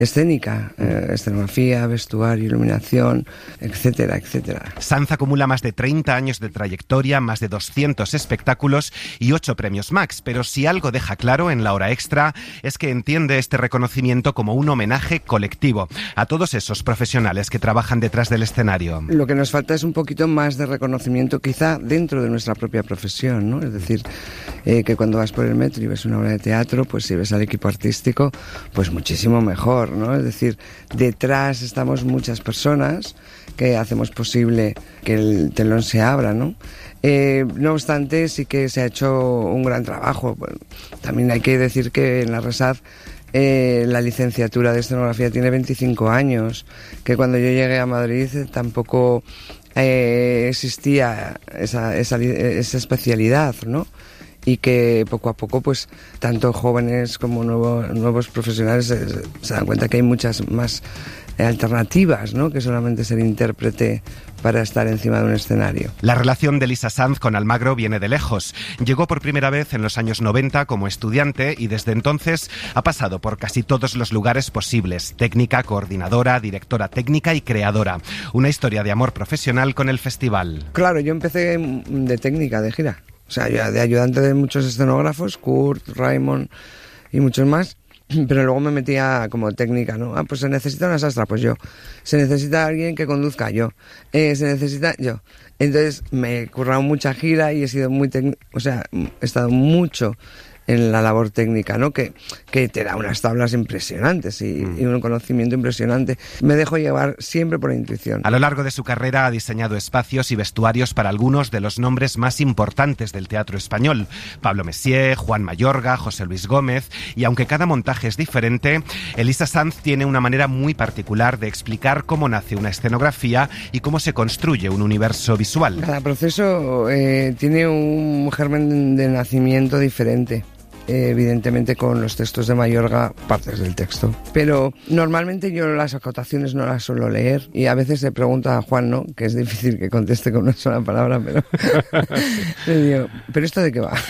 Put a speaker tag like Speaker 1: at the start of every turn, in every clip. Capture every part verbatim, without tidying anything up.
Speaker 1: escénica, eh, escenografía, vestuario, iluminación, etcétera, etcétera.
Speaker 2: Sanz acumula más de treinta años de trayectoria, más de doscientos espectáculos y ocho premios Max, pero si algo deja claro en la hora extra es que entiende este reconocimiento como un homenaje colectivo a todos esos profesionales que trabajan detrás del escenario.
Speaker 1: Lo que nos falta es un poquito más de reconocimiento quizá dentro de nuestra propia profesión, ¿no? Es decir, eh, que cuando vas por el metro y ves una obra de teatro, pues si ves al equipo artístico, pues muchísimo mejor, ¿no? Es decir, detrás estamos muchas personas que hacemos posible que el telón se abra, ¿no? Eh, no obstante, sí que se ha hecho un gran trabajo. Bueno, también hay que decir que en la RESAD eh, la licenciatura de escenografía tiene veinticinco años, que cuando yo llegué a Madrid eh, tampoco eh, existía esa, esa, esa especialidad, ¿no? Y que poco a poco, pues, tanto jóvenes como nuevo, nuevos profesionales se, se dan cuenta que hay muchas más alternativas, ¿no? Que solamente ser intérprete para estar encima de un escenario.
Speaker 2: La relación de Elisa Sanz con Almagro viene de lejos. Llegó por primera vez en los años noventa como estudiante y desde entonces ha pasado por casi todos los lugares posibles: técnica, coordinadora, directora técnica y creadora. Una historia de amor profesional con el festival.
Speaker 1: Claro, yo empecé de técnica, de gira. O sea, yo de ayudante de muchos escenógrafos, Kurt, Raymond y muchos más, pero luego me metía como técnica, ¿no? Ah, pues se necesita una sastra, pues yo. Se necesita alguien que conduzca, yo. Eh, se necesita, yo. Entonces me he currado mucha gira y he sido muy técnico, o sea, he estado mucho en la labor técnica, ¿no? Que, que te da unas tablas impresionantes y, mm. y un conocimiento impresionante. Me dejo llevar siempre por la intuición.
Speaker 2: A lo largo de su carrera ha diseñado espacios y vestuarios para algunos de los nombres más importantes del teatro español: Pablo Messier, Juan Mayorga, José Luis Gómez. Y aunque cada montaje es diferente, Elisa Sanz tiene una manera muy particular de explicar cómo nace una escenografía y cómo se construye un universo visual.
Speaker 1: Cada proceso eh, tiene un germen de nacimiento diferente. Evidentemente con los textos de Mayorga, partes del texto. Pero normalmente yo las acotaciones no las suelo leer y a veces le pregunto a Juan, ¿no? Que es difícil que conteste con una sola palabra, pero le digo, ¿pero esto de qué va?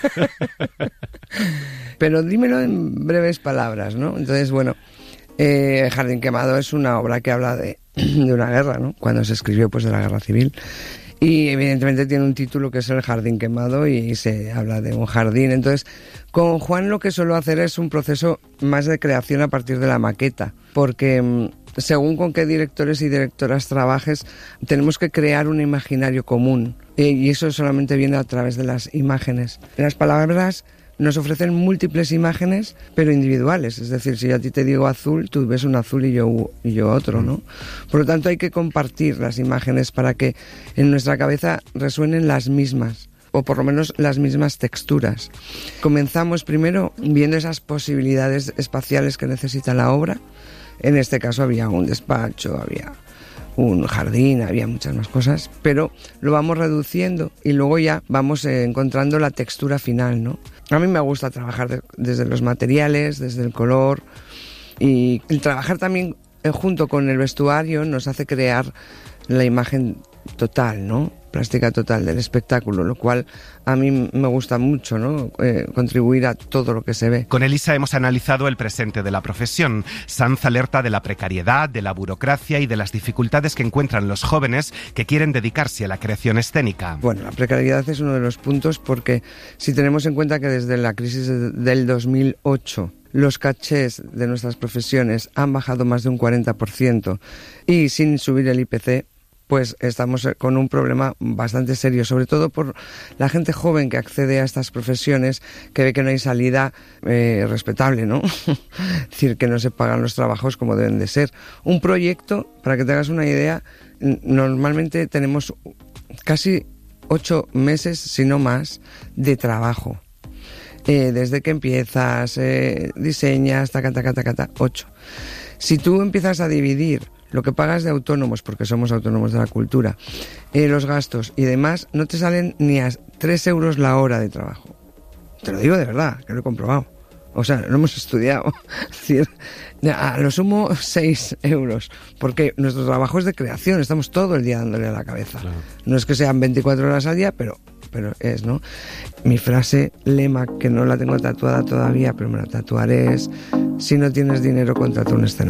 Speaker 1: Pero dímelo en breves palabras, ¿no? Entonces, bueno, eh, Jardín quemado es una obra que habla de, de una guerra, ¿no? Cuando se escribió, pues, de la guerra civil. Y evidentemente tiene un título que es El jardín quemado y se habla de un jardín. Entonces, con Juan lo que suelo hacer es un proceso más de creación a partir de la maqueta, porque según con qué directores y directoras trabajes, tenemos que crear un imaginario común. Y eso solamente viene a través de las imágenes. Las palabras nos ofrecen múltiples imágenes, pero individuales. Es decir, si yo a ti te digo azul, tú ves un azul y yo, y yo otro, ¿no? Por lo tanto, hay que compartir las imágenes para que en nuestra cabeza resuenen las mismas, o por lo menos las mismas texturas. Comenzamos primero viendo esas posibilidades espaciales que necesita la obra. En este caso había un despacho, había un jardín, había muchas más cosas, pero lo vamos reduciendo y luego ya vamos eh, encontrando la textura final, ¿no? A mí me gusta trabajar de, desde los materiales, desde el color, y el trabajar también eh, junto con el vestuario nos hace crear la imagen total, ¿no? Plástica total del espectáculo, lo cual a mí me gusta mucho, ¿no? Eh, contribuir a todo lo que se ve.
Speaker 2: Con Elisa hemos analizado el presente de la profesión. Sanz alerta de la precariedad, de la burocracia y de las dificultades que encuentran los jóvenes que quieren dedicarse a la creación escénica.
Speaker 1: Bueno, la precariedad es uno de los puntos porque si tenemos en cuenta que desde la crisis del dos mil ocho los cachés de nuestras profesiones han bajado más de un cuarenta por ciento y sin subir el I P C, pues estamos con un problema bastante serio, sobre todo por la gente joven que accede a estas profesiones, que ve que no hay salida eh, respetable, ¿no? Es decir, que no se pagan los trabajos como deben de ser. Un proyecto, para que te hagas una idea, normalmente tenemos casi ocho meses, si no más, de trabajo. Eh, desde que empiezas, eh, diseñas, taca, taca, taca, taca, ocho. Si tú empiezas a dividir lo que pagas de autónomos, porque somos autónomos de la cultura, eh, los gastos y demás, no te salen ni a tres euros la hora de trabajo. Te lo digo de verdad, que lo he comprobado. O sea, lo hemos estudiado. Es decir, a lo sumo seis euros, porque nuestro trabajo es de creación, estamos todo el día dándole a la cabeza. Claro. No es que sean veinticuatro horas al día, pero, pero es, ¿no? Mi frase lema, que no la tengo tatuada todavía, pero me la tatuaré, es: Si no tienes dinero, contrata un escenógrafo.